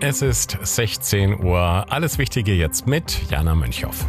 Es ist 16 Uhr. Alles Wichtige jetzt mit Jana Mönchhoff.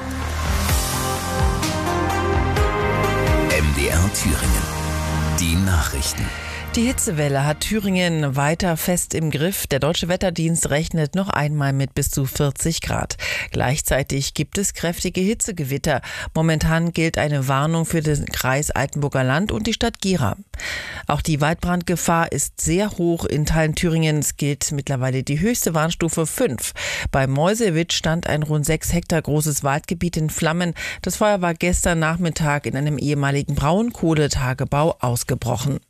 MDR Thüringen. Die Nachrichten. Die Hitzewelle hat Thüringen weiter fest im Griff. Der Deutsche Wetterdienst rechnet noch einmal mit bis zu 40 Grad. Gleichzeitig gibt es kräftige Hitzegewitter. Momentan gilt eine Warnung für den Kreis Altenburger Land und die Stadt Gera. Auch die Waldbrandgefahr ist sehr hoch. In Teilen Thüringens gilt mittlerweile die höchste Warnstufe 5. Bei Meuselwitz stand ein rund 6 Hektar großes Waldgebiet in Flammen. Das Feuer war gestern Nachmittag in einem ehemaligen Braunkohletagebau ausgebrochen.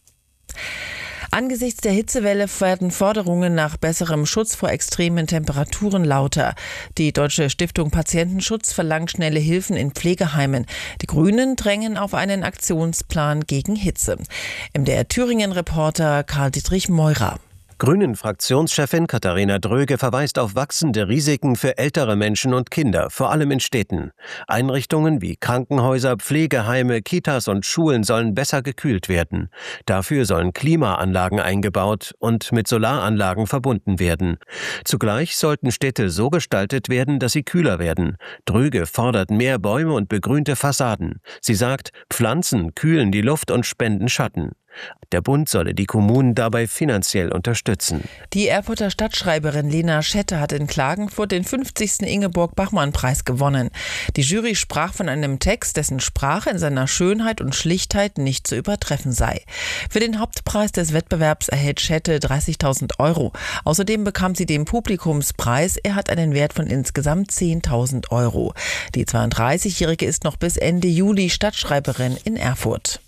Angesichts der Hitzewelle werden Forderungen nach besserem Schutz vor extremen Temperaturen lauter. Die Deutsche Stiftung Patientenschutz verlangt schnelle Hilfen in Pflegeheimen. Die Grünen drängen auf einen Aktionsplan gegen Hitze. MDR Thüringen-Reporter Karl-Dietrich Meurer. Grünen-Fraktionschefin Katharina Dröge verweist auf wachsende Risiken für ältere Menschen und Kinder, vor allem in Städten. Einrichtungen wie Krankenhäuser, Pflegeheime, Kitas und Schulen sollen besser gekühlt werden. Dafür sollen Klimaanlagen eingebaut und mit Solaranlagen verbunden werden. Zugleich sollten Städte so gestaltet werden, dass sie kühler werden. Dröge fordert mehr Bäume und begrünte Fassaden. Sie sagt, Pflanzen kühlen die Luft und spenden Schatten. Der Bund solle die Kommunen dabei finanziell unterstützen. Die Erfurter Stadtschreiberin Lena Schette hat in Klagenfurt den 50. Ingeborg-Bachmann-Preis gewonnen. Die Jury sprach von einem Text, dessen Sprache in seiner Schönheit und Schlichtheit nicht zu übertreffen sei. Für den Hauptpreis des Wettbewerbs erhält Schette 30.000 €. Außerdem bekam sie den Publikumspreis. Er hat einen Wert von insgesamt 10.000 €. Die 32-Jährige ist noch bis Ende Juli Stadtschreiberin in Erfurt.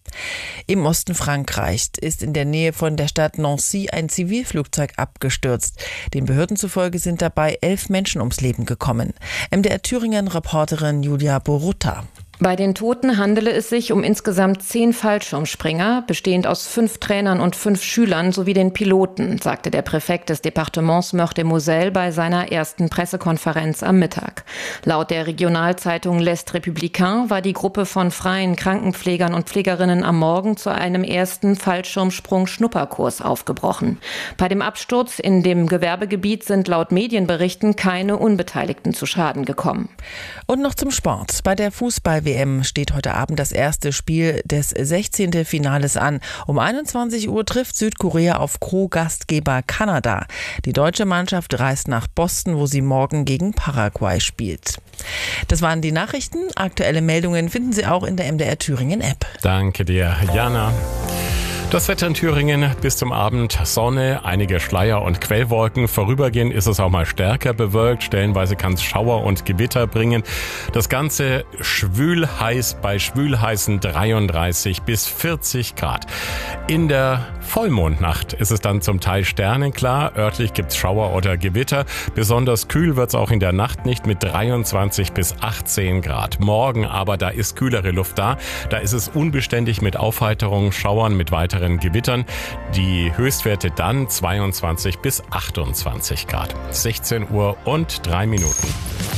Im Osten Frankreichs ist in der Nähe von der Stadt Nancy ein Zivilflugzeug abgestürzt. Den Behörden zufolge sind dabei 11 Menschen ums Leben gekommen. MDR Thüringen-Reporterin Julia Borutta. Bei den Toten handele es sich um insgesamt 10 Fallschirmspringer, bestehend aus 5 Trainern und 5 Schülern sowie den Piloten, sagte der Präfekt des Departements Meurthe-et-Moselle bei seiner ersten Pressekonferenz am Mittag. Laut der Regionalzeitung L'Est Républicain war die Gruppe von freien Krankenpflegern und Pflegerinnen am Morgen zu einem ersten Fallschirmsprung-Schnupperkurs aufgebrochen. Bei dem Absturz in dem Gewerbegebiet sind laut Medienberichten keine Unbeteiligten zu Schaden gekommen. Und noch zum Sport. Bei der Fußball-WM steht heute Abend das erste Spiel des 16. Finales an. Um 21 Uhr trifft Südkorea auf Co-Gastgeber Kanada. Die deutsche Mannschaft reist nach Boston, wo sie morgen gegen Paraguay spielt. Das waren die Nachrichten. Aktuelle Meldungen finden Sie auch in der MDR Thüringen App. Danke dir, Jana. Das Wetter in Thüringen bis zum Abend Sonne, einige Schleier und Quellwolken. Vorübergehend ist es auch mal stärker bewölkt. Stellenweise kann es Schauer und Gewitter bringen. Das Ganze schwülheiß bei schwülheißen 33 bis 40 Grad. In der Vollmondnacht ist es dann zum Teil sternenklar. Örtlich gibt es Schauer oder Gewitter. Besonders kühl wird es auch in der Nacht nicht mit 23 bis 18 Grad. Morgen aber, da ist kühlere Luft da. Da ist es unbeständig mit Aufheiterungen, Schauern, mit weiteren Gewittern. Die Höchstwerte dann 22 bis 28 Grad. 16 Uhr und 3 Minuten.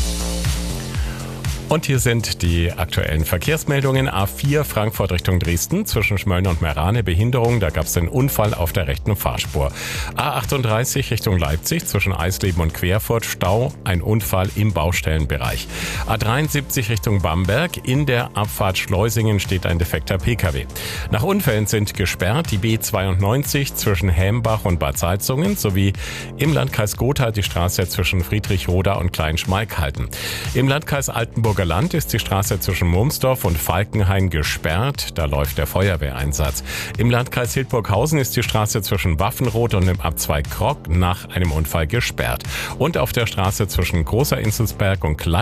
Und hier sind die aktuellen Verkehrsmeldungen. A4 Frankfurt Richtung Dresden zwischen Schmölln und Meerane Behinderung. Da gab es einen Unfall auf der rechten Fahrspur. A38 Richtung Leipzig zwischen Eisleben und Querfurt Stau. Ein Unfall im Baustellenbereich. A73 Richtung Bamberg. In der Abfahrt Schleusingen steht ein defekter Pkw. Nach Unfällen sind gesperrt die B92 zwischen Hämbach und Bad Salzungen sowie im Landkreis Gotha die Straße zwischen Friedrichroda und Kleinschmalkalden. Im Landkreis Altenburger Land ist die Straße zwischen Murmsdorf und Falkenhain gesperrt. Da läuft der Feuerwehreinsatz. Im Landkreis Hildburghausen ist die Straße zwischen Waffenrot und dem Abzweig Krog nach einem Unfall gesperrt. Und auf der Straße zwischen Großer Inselsberg und